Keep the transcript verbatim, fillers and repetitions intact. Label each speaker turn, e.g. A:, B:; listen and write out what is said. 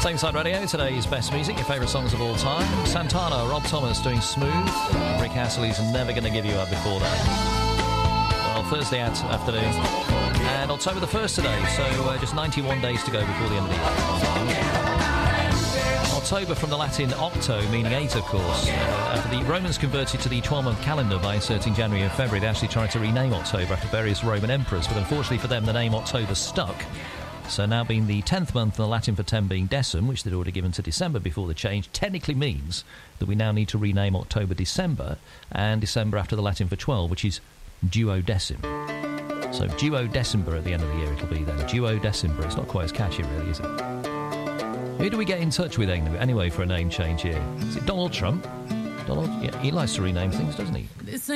A: Same Side Radio, today's best music, your favourite songs of all time. Santana, Rob Thomas doing Smooth. Rick Astley's Never Gonna Give You Up before that. Well, Thursday afternoon. And October the first today, so uh, just ninety-one days to go before the end of the year. October from the Latin octo, meaning eight, of course. Uh, after the Romans converted to the twelve-month calendar by inserting January and February, they actually tried to rename October after various Roman emperors, but unfortunately for them, the name October stuck. So now being the tenth month, and the Latin for ten being decem, which they'd already given to December before the change, technically means that we now need to rename October December, and December after the Latin for twelve, which is duodecim. So duodecember at the end of the year it'll be then. Duodecember. It's not quite as catchy, really, is it? Who do we get in touch with anyway for a name change here? Is it Donald Trump? Donald? Yeah, he likes to rename things, doesn't he?